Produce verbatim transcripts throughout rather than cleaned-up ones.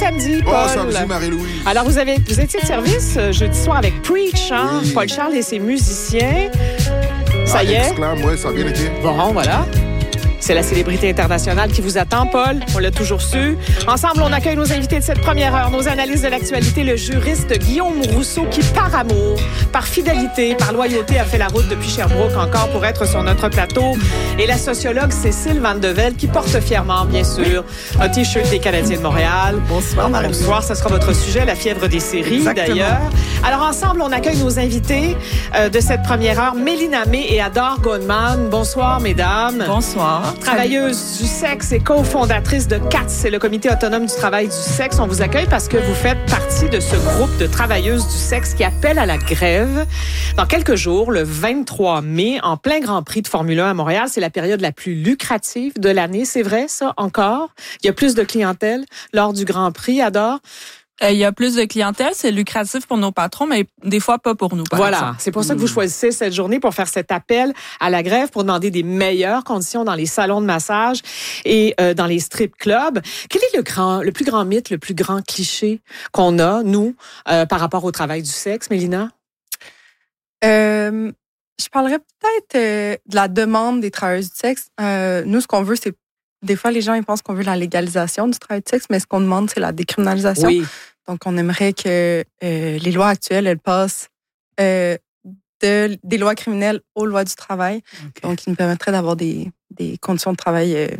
samedi, Paul. Oh, samedi, Marie-Louise. Alors, vous, avez, vous étiez de service euh, jeudi soir avec Preach, hein? Oui. Paul Charles et ses musiciens. Ça ah, y est. Exclame, ouais, ça a bien été. Bon, voilà. C'est la célébrité internationale qui vous attend, Paul. On l'a toujours su. Ensemble, on accueille nos invités de cette première heure, nos analyses de l'actualité, le juriste Guillaume Rousseau qui, par amour, par fidélité, par loyauté, a fait la route depuis Sherbrooke encore pour être sur notre plateau. Et la sociologue Cécile Van de Velde qui porte fièrement, bien sûr, un T-shirt des Canadiens de Montréal. Bonsoir, Marie. Bonsoir, ça sera votre sujet, la fièvre des séries, Exactement. d'ailleurs. Alors, ensemble, on accueille nos invités euh, de cette première heure, Mélina May et Adore Goldman. Bonsoir, mesdames. Bonsoir. Travailleuse du sexe et cofondatrice de C A T, c'est le Comité autonome du travail du sexe. On vous accueille parce que vous faites partie de ce groupe de travailleuses du sexe qui appelle à la grève. Dans quelques jours, le vingt-trois mai, en plein Grand Prix de Formule un à Montréal, c'est la période la plus lucrative de l'année. C'est vrai, ça, encore? Il y a plus de clientèle lors du Grand Prix, Adore? Euh, il y a plus de clientèle, c'est lucratif pour nos patrons, mais des fois pas pour nous, par Voilà, exemple. c'est pour ça que vous choisissez cette journée pour faire cet appel à la grève, pour demander des meilleures conditions dans les salons de massage et euh, dans les strip clubs. Quel est le grand, le plus grand mythe, le plus grand cliché qu'on a, nous, euh, par rapport au travail du sexe, Mélina? Euh, je parlerais peut-être euh, de la demande des travailleuses du sexe. Euh, nous, ce qu'on veut, c'est des fois, les gens ils pensent qu'on veut la légalisation du travail de sexe, mais ce qu'on demande, c'est la décriminalisation. Oui. Donc, on aimerait que euh, les lois actuelles, elles passent euh, de, des lois criminelles aux lois du travail. Okay. Donc, qui nous permettraient d'avoir des, des conditions de travail euh,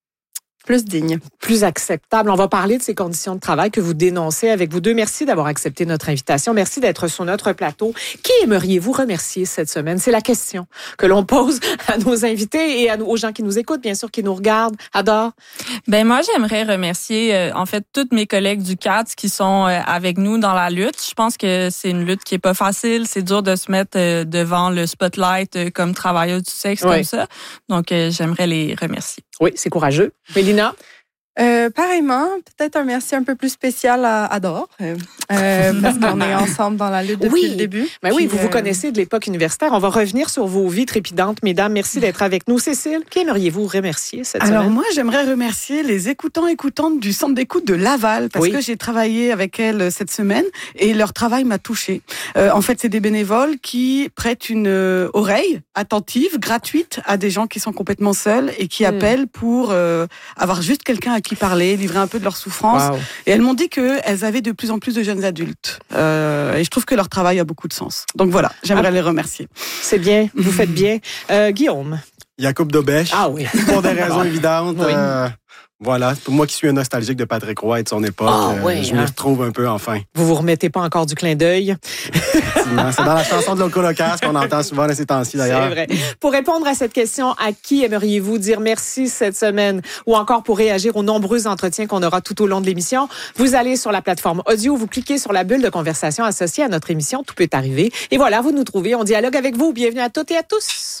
plus dignes. Plus acceptable. On va parler de ces conditions de travail que vous dénoncez avec vous deux. Merci d'avoir accepté notre invitation. Merci d'être sur notre plateau. Qui aimeriez-vous remercier cette semaine? C'est la question que l'on pose à nos invités et à nous, aux gens qui nous écoutent, bien sûr, qui nous regardent. Adore? Ben moi, j'aimerais remercier, euh, en fait, toutes mes collègues du C A T qui sont euh, avec nous dans la lutte. Je pense que c'est une lutte qui est pas facile. C'est dur de se mettre euh, devant le spotlight euh, comme travailleuse du sexe, Oui. comme ça. Donc, euh, j'aimerais les remercier. Oui, c'est courageux. Mélina? Euh, pareillement, peut-être un merci un peu plus spécial à Adore, euh, euh, parce qu'on est ensemble dans la lutte depuis Oui. le début. Ben oui, Puis, vous vous euh, connaissez de l'époque universitaire. On va revenir sur vos vies trépidantes, mesdames. Merci d'être avec nous. Cécile, qui aimeriez-vous remercier cette Alors semaine? moi, j'aimerais remercier les écoutants écoutantes du centre d'écoute de Laval parce Oui. que j'ai travaillé avec elles cette semaine et leur travail m'a touchée. Euh, en fait, c'est des bénévoles qui prêtent une euh, oreille attentive, gratuite à des gens qui sont complètement seuls et qui Mm. appellent pour euh, avoir juste quelqu'un à qui parler, livrer un peu de leur souffrance. Wow. Et elles m'ont dit qu'elles avaient de plus en plus de jeunes adultes. Euh, et je trouve que leur travail a beaucoup de sens. Donc voilà, j'aimerais Ah. les remercier. C'est bien, vous faites bien. Euh, Guillaume? Jacob Dobèche. Ah oui. Pour des raisons évidentes. Oui. euh, voilà, pour moi qui suis un nostalgique de Patrick Roy et de son époque, Ah, euh, oui, je hein. m'y retrouve un peu enfin. Vous vous remettez pas encore du clin d'œil? Effectivement. C'est dans la chanson de Loco Locas qu'on entend souvent dans ces temps-ci d'ailleurs. C'est vrai. Pour répondre à cette question, à qui aimeriez-vous dire merci cette semaine ou encore pour réagir aux nombreux entretiens qu'on aura tout au long de l'émission, vous allez sur la plateforme audio, vous cliquez sur la bulle de conversation associée à notre émission, tout peut arriver. Et voilà, vous nous trouvez, on dialogue avec vous. Bienvenue à toutes et à tous.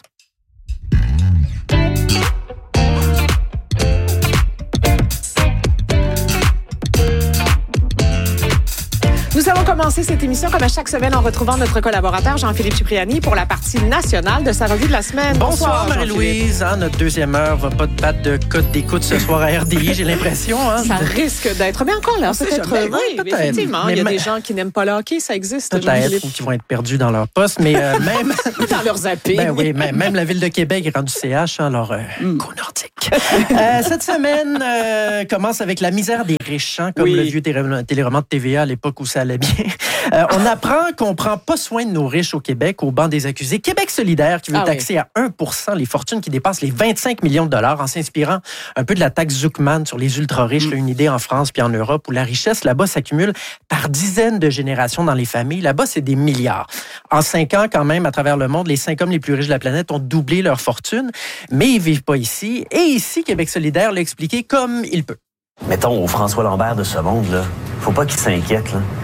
Nous allons commencer cette émission comme à chaque semaine en retrouvant notre collaborateur Jean-Philippe Cipriani pour la partie nationale de sa revue de la semaine. Bonsoir, Jean-Philippe. Marie-Louise. Hein, notre deuxième heure va pas te battre de code d'écoute ce soir à R D I, j'ai l'impression. Hein. Ça risque d'être. Mais encore là, On sait peut-être. jamais. Oui, Oui, peut-être. effectivement. Il y a Mais- des gens qui n'aiment pas le hockey, ça existe. Peut-être, Jean-Philippe. ou qui vont être perdus dans leur poste, mais euh, même... Dans leur zapping. Ben oui, même, même la Ville de Québec est rendue C H, hein, alors euh, Mm. co-nordique. Euh, cette semaine euh, commence avec la misère des riches, hein, comme Oui. le vieux télé- téléroman de T V A à l'époque où ça allait bien. Euh, on apprend qu'on prend pas soin de nos riches au Québec, au banc des accusés. Québec solidaire qui veut Ah taxer à un pour cent les fortunes qui dépassent les vingt-cinq millions de dollars en s'inspirant un peu de la taxe Zuckman sur les ultra-riches, Mm. là, une idée en France puis en Europe où la richesse là-bas s'accumule par dizaines de générations dans les familles. Là-bas, c'est des milliards. En cinq ans, quand même, à travers le monde, les cinq hommes les plus riches de la planète ont doublé leur fortune, mais ils vivent pas ici. Et ici, Québec solidaire l'a expliqué comme il peut. Mettons, au François Lambert de ce monde, là, faut pas qu'il s'inquiète, là.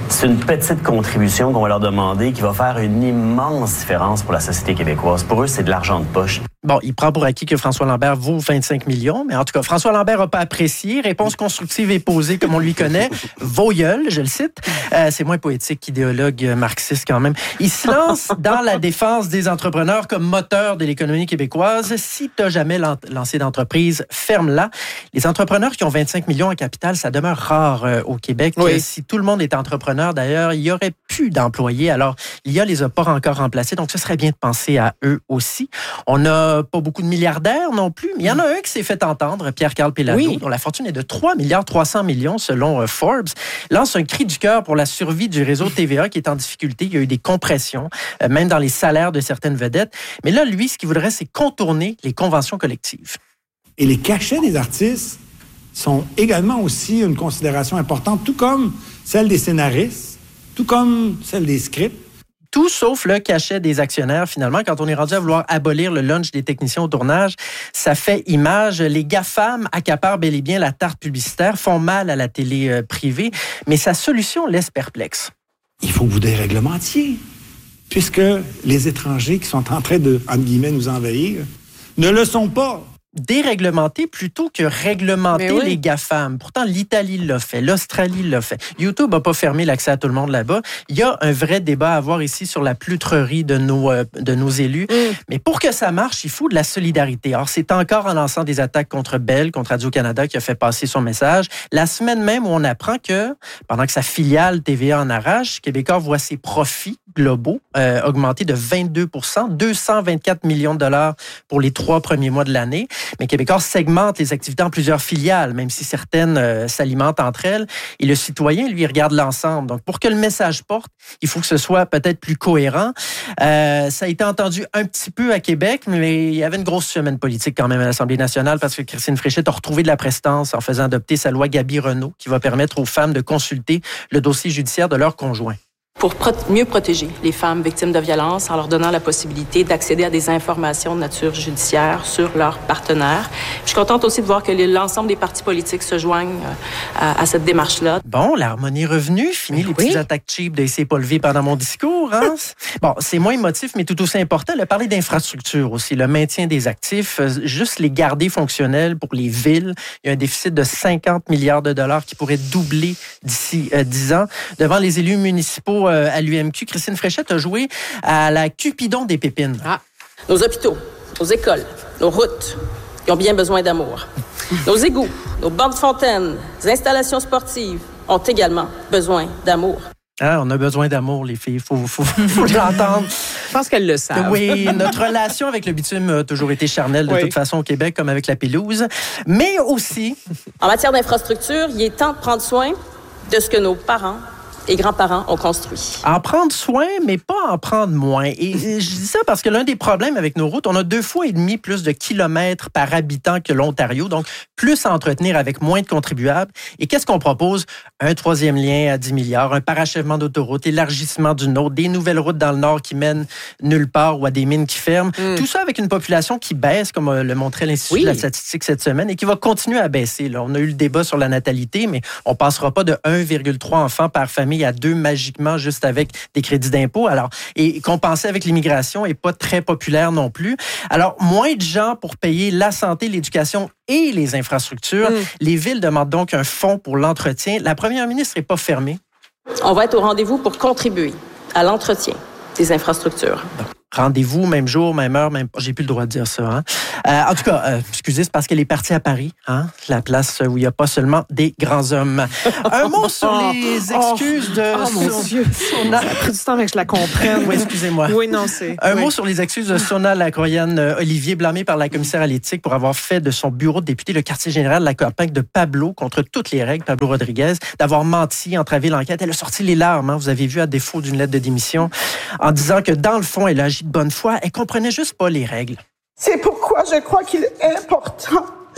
C'est une petite contribution qu'on va leur demander qui va faire une immense différence pour la société québécoise. Pour eux, c'est de l'argent de poche. Bon, il prend pour acquis que François Lambert vaut vingt-cinq millions, mais en tout cas, François Lambert n'a pas apprécié. Réponse constructive et posée, comme on lui connaît. Voyeul, je le cite. Euh, c'est moins poétique qu'idéologue marxiste quand même. Il se lance dans la défense des entrepreneurs comme moteur de l'économie québécoise. Si tu n'as jamais lancé d'entreprise, ferme-la. Les entrepreneurs qui ont vingt-cinq millions en capital, ça demeure rare euh, au Québec. Oui. Si tout le monde est entrepreneur, d'ailleurs, il y aurait plus d'employés. Alors, l'I A les a pas encore remplacés, donc ce serait bien de penser à eux aussi. On a pas beaucoup de milliardaires non plus, mais il y en a un qui s'est fait entendre, Pierre-Carl Péladeau, oui. dont la fortune est de trois milliards trois cents millions selon Forbes, lance un cri du cœur pour la survie du réseau T V A qui est en difficulté. Il y a eu des compressions, euh, même dans les salaires de certaines vedettes. Mais là, lui, ce qu'il voudrait, c'est contourner les conventions collectives. Et les cachets des artistes sont également aussi une considération importante, tout comme celle des scénaristes, tout comme celle des scripts. Tout sauf le cachet des actionnaires, finalement. Quand on est rendu à vouloir abolir le lunch des techniciens au tournage, ça fait image. Les GAFAM accaparent bel et bien la tarte publicitaire, font mal à la télé euh, privée, mais sa solution laisse perplexe. Il faut que vous déréglementiez, puisque les étrangers qui sont en train de, entre guillemets, nous envahir, ne le sont pas. Déréglementer plutôt que réglementer oui. les GAFAM. Pourtant, l'Italie l'a fait, l'Australie l'a fait. YouTube n'a pas fermé l'accès à tout le monde là-bas. Il y a un vrai débat à avoir ici sur la plutrerie de nos, euh, de nos élus. Mm. Mais pour que ça marche, il faut de la solidarité. Alors, c'est encore en lançant des attaques contre Bell, contre Radio-Canada, qui a fait passer son message. La semaine même où on apprend que, pendant que sa filiale T V A en arrache, Québécois voit ses profits globaux euh, augmenter de vingt-deux pour cent, deux cent vingt-quatre millions de dollars pour les trois premiers mois de l'année. Mais Québécois segmente les activités en plusieurs filiales, même si certaines euh, s'alimentent entre elles. Et le citoyen, lui, regarde l'ensemble. Donc, pour que le message porte, il faut que ce soit peut-être plus cohérent. Euh, ça a été entendu un petit peu à Québec, mais il y avait une grosse semaine politique quand même à l'Assemblée nationale parce que Christine Fréchette a retrouvé de la prestance en faisant adopter sa loi Gabi-Renault qui va permettre aux femmes de consulter le dossier judiciaire de leur conjoint. Pour pro- mieux protéger les femmes victimes de violences en leur donnant la possibilité d'accéder à des informations de nature judiciaire sur leurs partenaires. Je suis contente aussi de voir que l'ensemble des partis politiques se joignent à, à cette démarche-là. Bon, l'harmonie est revenue. Fini les oui. petites attaques cheap de essayer pas levé pendant mon discours. Hein? Bon, c'est moins émotif, mais tout aussi important. Le parler d'infrastructure aussi, le maintien des actifs, juste les garder fonctionnels pour les villes. Il y a un déficit de cinquante milliards de dollars qui pourrait doubler d'ici euh, dix ans. Devant les élus municipaux à l'U M Q, Christine Fréchette a joué à la Cupidon des Pépines. Ah. Nos hôpitaux, nos écoles, nos routes, ils ont bien besoin d'amour. Nos égouts, nos bords de fontaines, les installations sportives ont également besoin d'amour. Ah, on a besoin d'amour, les filles. Il faut, faut, faut l'entendre. Je pense qu'elles le savent. Oui, notre relation avec le bitume a toujours été charnelle de oui. toute façon au Québec, comme avec la pelouse. Mais aussi... En matière d'infrastructure, il est temps de prendre soin de ce que nos parents et grands-parents ont construit. En prendre soin, mais pas en prendre moins. Et je dis ça parce que l'un des problèmes avec nos routes, on a deux fois et demi plus de kilomètres par habitant que l'Ontario, donc plus à entretenir avec moins de contribuables. Et qu'est-ce qu'on propose? Un troisième lien à dix milliards, un parachèvement d'autoroute, élargissement d'une autre, des nouvelles routes dans le nord qui mènent nulle part ou à des mines qui ferment. Mm. Tout ça avec une population qui baisse, comme le montrait l'Institut oui. de la statistique cette semaine, et qui va continuer à baisser. Là, on a eu le débat sur la natalité, mais on passera pas de un virgule trois enfants par famille à deux magiquement juste avec des crédits d'impôt. Alors, et compenser avec l'immigration est pas très populaire non plus. Alors, moins de gens pour payer la santé, l'éducation et les infrastructures. Mm. Les villes demandent donc un fonds pour l'entretien. La première ministre n'est pas fermée. On va être au rendez-vous pour contribuer à l'entretien des infrastructures. Bon. Rendez-vous, même jour, même heure, même... J'ai plus le droit de dire ça. Hein? Euh, en tout cas, euh, excusez, c'est parce qu'elle est partie à Paris, hein? La place où il n'y a pas seulement des grands hommes. Un mot sur les excuses de... Oh, mon Dieu! Ça a pris du temps avec que je la comprenne. Oui, excusez-moi. Oui, non, c'est... Un oui. mot sur les excuses de Sona Lacroyane-Olivier, blâmée par la commissaire à l'éthique pour avoir fait de son bureau de député le quartier général de la campagne de Pablo, contre toutes les règles, Pablo Rodriguez, d'avoir menti, entravé l'enquête. Elle a sorti les larmes, hein? Vous avez vu, à défaut d'une lettre de démission, en disant que dans le fond, elle a agi de bonne foi. Elle comprenait juste pas les règles. C'est pourquoi je crois qu'il est important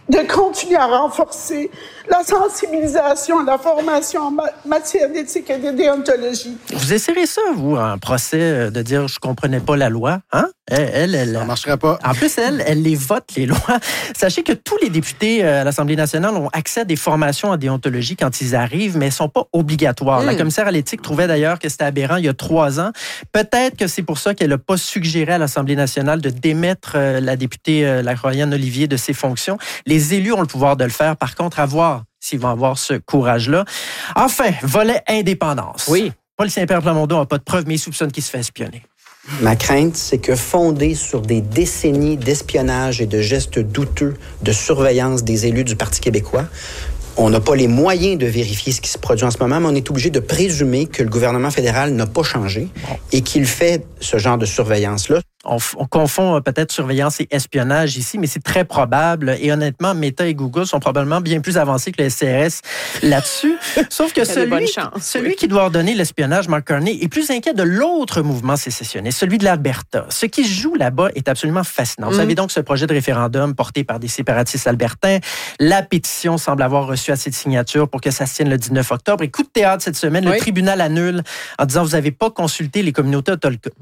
de continuer à renforcer la sensibilisation à la formation en ma- matière d'éthique et de déontologie. Vous essayerez ça, vous, en procès, de dire « je comprenais pas la loi », hein? Elle, elle, elle, Ça ne marcherait pas. En plus, elle, elle les vote, les lois. Sachez que tous les députés à l'Assemblée nationale ont accès à des formations en déontologie quand ils arrivent, mais elles ne sont pas obligatoires. Mmh. La commissaire à l'éthique trouvait d'ailleurs que c'était aberrant il y a trois ans. Peut-être que c'est pour ça qu'elle n'a pas suggéré à l'Assemblée nationale de démettre la députée Lacroyane Olivier de ses fonctions. Les élus ont le pouvoir de le faire. Par contre, à voir s'ils vont avoir ce courage-là. Enfin, volet indépendance. Oui. Paul Saint-Pierre Plamondon n'a pas de preuves, mais il soupçonne qu'il se fait espionner. Ma crainte, c'est que fondé sur des décennies d'espionnage et de gestes douteux de surveillance des élus du Parti québécois, on n'a pas les moyens de vérifier ce qui se produit en ce moment, mais on est obligé de présumer que le gouvernement fédéral n'a pas changé et qu'il fait ce genre de surveillance-là. On, on confond peut-être surveillance et espionnage ici, mais c'est très probable. Et honnêtement, Meta et Google sont probablement bien plus avancés que le S C R S là-dessus. Sauf que celui, chances, celui oui. qui doit ordonner l'espionnage, Mark Carney, est plus inquiet de l'autre mouvement sécessionniste, celui de l'Alberta. Ce qui se joue là-bas est absolument fascinant. Mm. Vous avez donc ce projet de référendum porté par des séparatistes albertains. La pétition semble avoir reçu assez de signatures pour que ça se tienne le dix-neuf octobre. Et coup de théâtre cette semaine, oui. le tribunal annule en disant « vous n'avez pas consulté les communautés autochtones ».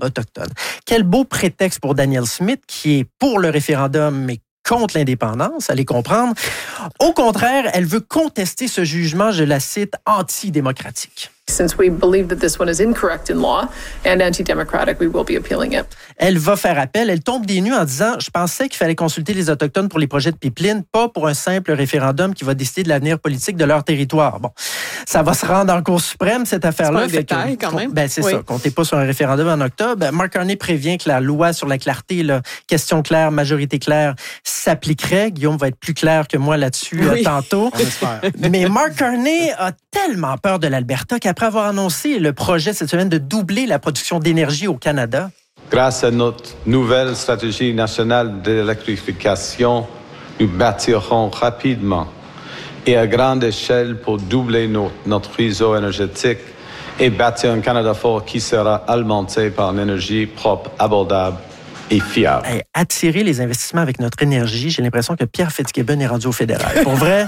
Quel beau prétexte texte pour Danielle Smith, qui est pour le référendum, mais contre l'indépendance, allez comprendre. Au contraire, elle veut contester ce jugement, je la cite, antidémocratique. Since we believe that this one is incorrect in law and anti-democratic, we will be appealing it. Elle va faire appel. Elle tombe des nues en disant « Je pensais qu'il fallait consulter les Autochtones pour les projets de pipeline, pas pour un simple référendum qui va décider de l'avenir politique de leur territoire. » Bon, ça va se rendre en Cour suprême, cette affaire-là. C'est pas un détail, que, quand même. Ben, c'est oui. ça. Comptez pas sur un référendum en octobre. Mark Carney prévient que la loi sur la clarté, là, question claire, majorité claire, s'appliquerait. Guillaume va être plus clair que moi là-dessus oui. euh, tantôt. Mais Mark Carney a tellement peur de l'Alberta qu'après avoir annoncé le projet cette semaine de doubler la production d'énergie au Canada. Grâce à notre nouvelle stratégie nationale d'électrification, nous bâtirons rapidement et à grande échelle pour doubler nos, notre réseau énergétique et bâtir un Canada fort qui sera alimenté par une énergie propre, abordable et fiable. Hey, attirer les investissements avec notre énergie, j'ai l'impression que Pierre Fitzgibbon est rendu au fédéral. Pour vrai...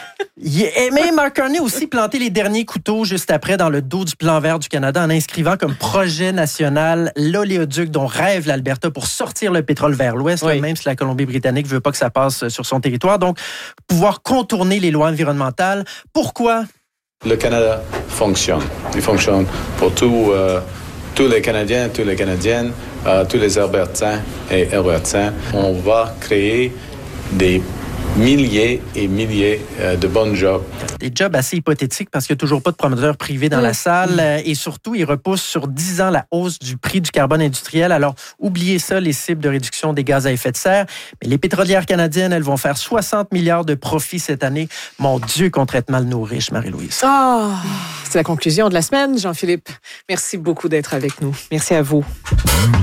Mais Mark Carney a aussi planté les derniers couteaux juste après dans le dos du plan vert du Canada en inscrivant comme projet national l'oléoduc dont rêve l'Alberta pour sortir le pétrole vers l'ouest, oui. même si la Colombie-Britannique ne veut pas que ça passe sur son territoire. Donc, pouvoir contourner les lois environnementales. Pourquoi? Le Canada fonctionne. Il fonctionne pour tout, euh, tous les Canadiens, toutes les Canadiennes, euh, tous les Albertains et Albertains. On va créer des milliers et milliers euh, de bons jobs. Des jobs assez hypothétiques parce qu'il n'y a toujours pas de promoteurs privés dans mmh. la salle euh, et surtout, ils repoussent sur dix ans la hausse du prix du carbone industriel. Alors, oubliez ça, les cibles de réduction des gaz à effet de serre. Mais les pétrolières canadiennes, elles vont faire soixante milliards de profits cette année. Mon Dieu, qu'on traite mal nos riches, Marie-Louise. Ah, oh, c'est la conclusion de la semaine, Jean-Philippe. Merci beaucoup d'être avec nous. Merci à vous.